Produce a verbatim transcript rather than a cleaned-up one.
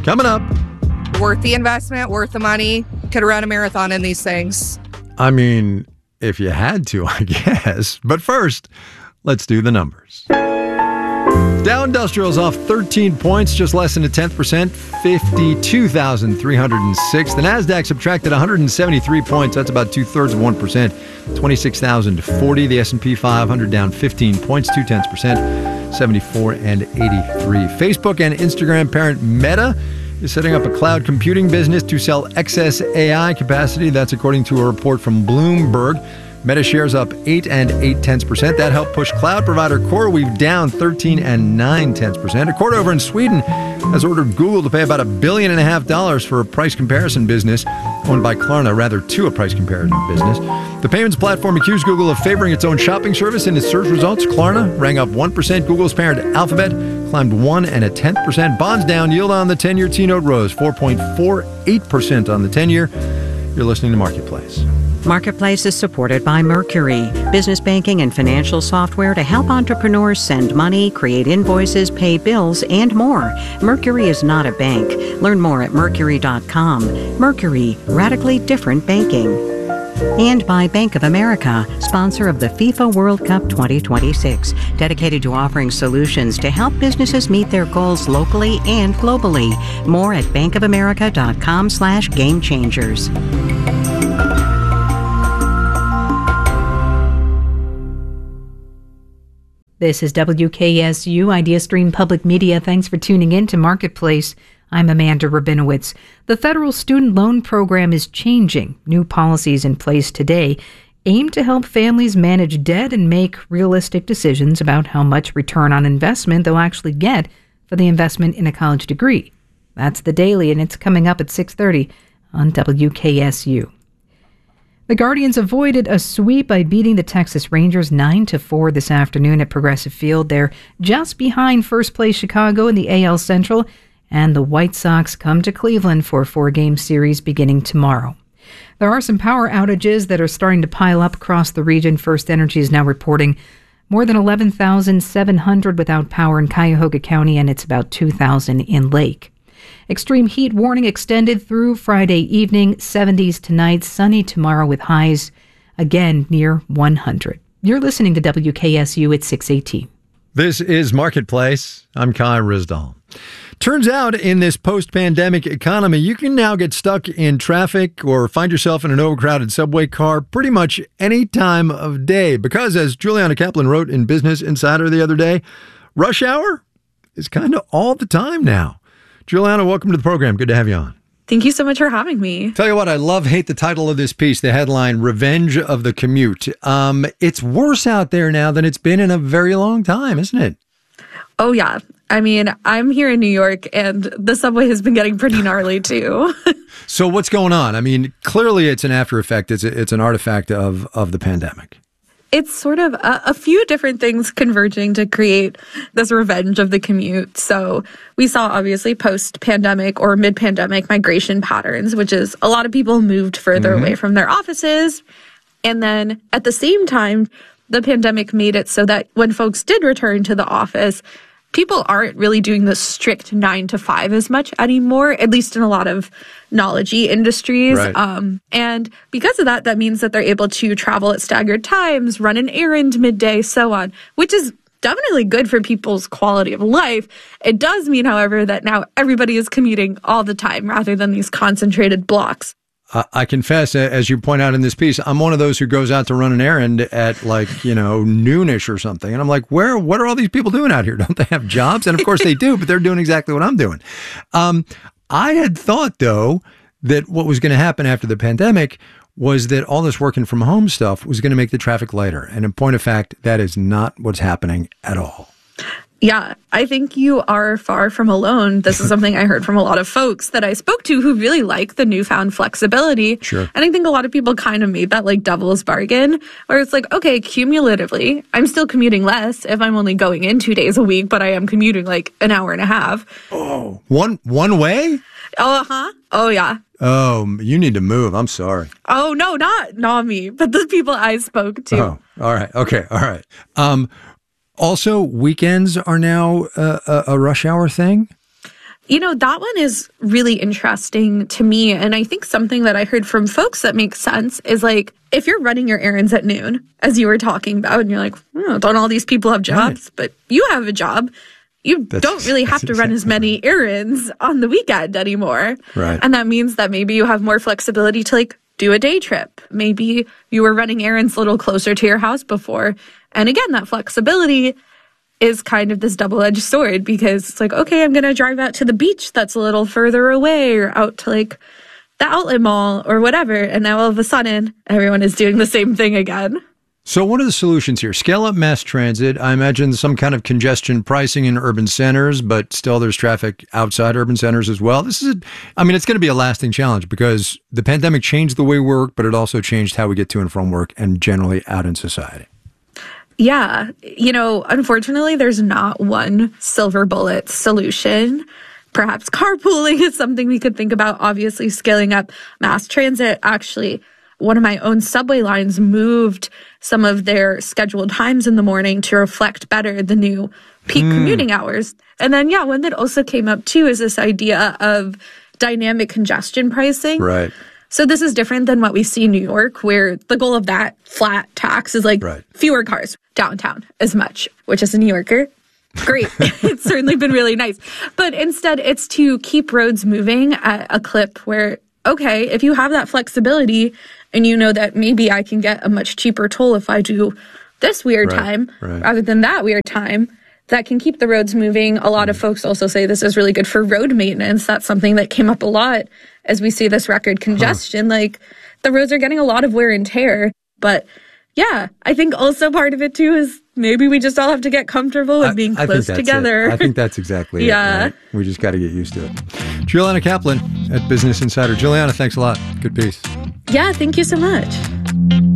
Coming up. Worth the investment, worth the money. Could run a marathon in these things. I mean, if you had to, I guess. But first, let's do the numbers. Dow Industrial's off thirteen points, just less than a tenth percent, fifty-two thousand three hundred six. The NASDAQ subtracted one hundred seventy-three points. That's about two-thirds of one percent, twenty-six thousand forty. The S and P five hundred down fifteen points, two-tenths percent, seventy-four and eighty-three. Facebook and Instagram parent Meta is setting up a cloud computing business to sell excess A I capacity. That's according to a report from Bloomberg. Meta shares up eight and eight tenths percent. That helped push cloud provider CoreWeave down thirteen and nine tenths percent. A court over in Sweden has ordered Google to pay about a billion and a half dollars for a price comparison business owned by Klarna, rather to a price comparison business. The payments platform accused Google of favoring its own shopping service in its search results. Klarna rang up one percent. Google's parent Alphabet climbed one and a tenth percent. Bonds down. Yield on the ten-year T-note rose four point four eight percent on the ten-year. You're listening to Marketplace. Marketplace is supported by Mercury, business banking and financial software to help entrepreneurs send money, create invoices, pay bills, and more. Mercury is not a bank. Learn more at mercury dot com. Mercury, radically different banking. And by Bank of America, sponsor of the FIFA World Cup twenty twenty-six, dedicated to offering solutions to help businesses meet their goals locally and globally. More at bankofamerica.com slash game changers. This is W K S U IdeaStream Public Media. Thanks for tuning in to Marketplace. I'm Amanda Rabinowitz. The federal student loan program is changing. New policies in place today aim to help families manage debt and make realistic decisions about how much return on investment they'll actually get for the investment in a college degree. That's the Daily, and it's coming up at six thirty on W K S U. The Guardians avoided a sweep by beating the Texas Rangers nine to four this afternoon at Progressive Field. They're just behind first place Chicago in the A L Central, and the White Sox come to Cleveland for a four-game series beginning tomorrow. There are some power outages that are starting to pile up across the region. First Energy is now reporting more than eleven thousand seven hundred without power in Cuyahoga County, and it's about two thousand in Lake. Extreme heat warning extended through Friday evening, seventies tonight, sunny tomorrow with highs again near one hundred. You're listening to W K S U at six eighteen. This is Marketplace. I'm Kai Rizdal. Turns out in this post-pandemic economy, you can now get stuck in traffic or find yourself in an overcrowded subway car pretty much any time of day. Because as Juliana Kaplan wrote in Business Insider the other day, rush hour is kind of all the time now. Juliana, welcome to the program. Good to have you on. Thank you so much for having me. Tell you what, I love, hate the title of this piece, the headline, Revenge of the Commute. Um, it's worse out there now than it's been in a very long time, isn't it? Oh, yeah. I mean, I'm here in New York, and the subway has been getting pretty gnarly, too. So what's going on? I mean, clearly it's an after effect. It's, a, it's an artifact of, of the pandemic. It's sort of a, a few different things converging to create this revenge of the commute. So we saw, obviously, post-pandemic or mid-pandemic migration patterns, which is a lot of people moved further mm-hmm. away from their offices. And then at the same time, the pandemic made it so that when folks did return to the office, people aren't really doing the strict nine to five as much anymore, at least in a lot of knowledge-y industries. Right. Um, and because of that, that means that they're able to travel at staggered times, run an errand midday, so on, which is definitely good for people's quality of life. It does mean, however, that now everybody is commuting all the time rather than these concentrated blocks. I confess, as you point out in this piece, I'm one of those who goes out to run an errand at like, you know, noonish or something. And I'm like, where, what are all these people doing out here? Don't they have jobs? And of course they do, but they're doing exactly what I'm doing. Um, I had thought, though, that what was going to happen after the pandemic was that all this working from home stuff was going to make the traffic lighter. And in point of fact, that is not what's happening at all. Yeah, I think you are far from alone. This is something I heard from a lot of folks that I spoke to who really like the newfound flexibility. Sure. And I think a lot of people kind of made that like devil's bargain, where it's like, okay, cumulatively, I'm still commuting less if I'm only going in two days a week, but I am commuting like an hour and a half. Oh, one one way? Oh, uh-huh. Oh, yeah. Oh, you need to move. I'm sorry. Oh, no, not, not me, but the people I spoke to. Oh, all right. Okay. All right. Um, Also, weekends are now uh, a, a rush hour thing? You know, that one is really interesting to me. And I think something that I heard from folks that makes sense is like, if you're running your errands at noon, as you were talking about, and you're like, oh, don't all these people have jobs? Right. But you have a job. You that's, don't really have to exactly run as many right. errands on the weekend anymore. Right. And that means that maybe you have more flexibility to like do a day trip. Maybe you were running errands a little closer to your house before. And again, that flexibility is kind of this double-edged sword because it's like, okay, I'm going to drive out to the beach that's a little further away or out to like the outlet mall or whatever. And now all of a sudden, everyone is doing the same thing again. So what are the solutions here? Scale up mass transit. I imagine some kind of congestion pricing in urban centers, but still there's traffic outside urban centers as well. This is, a, I mean, it's going to be a lasting challenge because the pandemic changed the way we work, but it also changed how we get to and from work and generally out in society. Yeah. You know, unfortunately, there's not one silver bullet solution. Perhaps carpooling is something we could think about. Obviously, scaling up mass transit. Actually, one of my own subway lines moved some of their scheduled times in the morning to reflect better the new peak mm. commuting hours. And then, yeah, one that also came up too is this idea of dynamic congestion pricing. Right. So this is different than what we see in New York, where the goal of that flat tax is like right. fewer cars downtown as much, which as a New Yorker, great. It's certainly been really nice. But instead, it's to keep roads moving at a clip where, okay, if you have that flexibility and you know that maybe I can get a much cheaper toll if I do this weird right, time right. rather than that weird time, that can keep the roads moving. A lot mm. of folks also say this is really good for road maintenance. That's something that came up a lot as we see this record congestion. Huh. Like the roads are getting a lot of wear and tear. But yeah, I think also part of it too is maybe we just all have to get comfortable with being I, I close together. It. I think that's exactly yeah. it. Right? We just got to get used to it. Juliana Kaplan at Business Insider. Juliana, thanks a lot. Good piece. Yeah, thank you so much.